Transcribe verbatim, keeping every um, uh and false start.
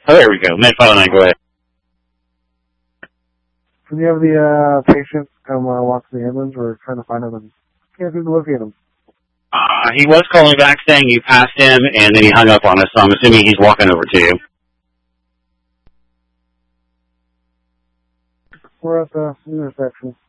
Oh, there we go. Med five oh nine, go ahead. Can you have the uh, patient come uh, walk to the ambulance? We're trying to find him and can't seem to locate him. Uh, he was calling back saying you passed him, and then he hung up on us, so I'm assuming he's walking over to you. We're at the intersection.